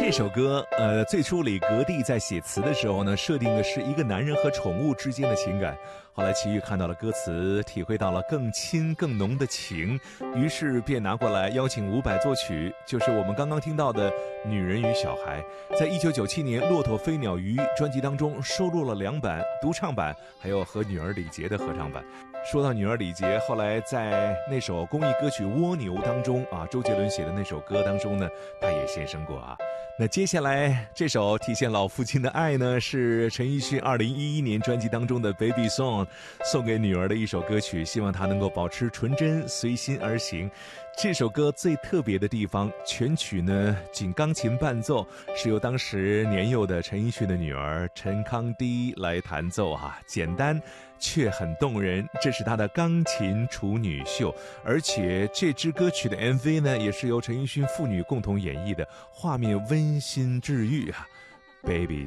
这首歌最初李格弟在写词的时候呢，设定的是一个男人和宠物之间的情感。后来齐豫看到了歌词，体会到了更亲更浓的情，于是便拿过来邀请伍佰作曲，就是我们刚刚听到的《女人与小孩》。在1997年《骆驼飞鸟鱼》专辑当中收录了2版，独唱版还有和女儿李杰的合唱版。说到女儿李杰，后来在那首公益歌曲《蜗牛》当中啊，周杰伦写的那首歌当中呢，他也现身过啊。那接下来这首体现老父亲的爱呢，是陈奕迅2011年专辑当中的 Baby Song， 送给女儿的一首歌曲，希望她能够保持纯真，随心而行。这首歌最特别的地方，全曲呢仅钢琴伴奏，是由当时年幼的陈奕迅的女儿陈康迪来弹奏啊，简单却很动人，这是她的钢琴处女秀。而且这支歌曲的 MV 呢，也是由陈奕迅父女共同演绎的，画面温馨治愈啊。Baby